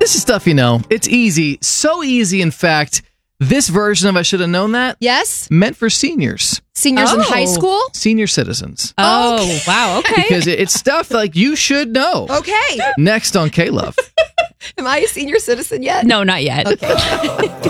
This is stuff you know. It's easy. So easy, in fact, this version of I Should Have Known That Yes? meant for seniors. Seniors in high school? Senior citizens. Oh, wow. Okay. Because it's stuff like you should know. Okay. Next on K-Love. Am I a senior citizen yet? No, not yet. Okay.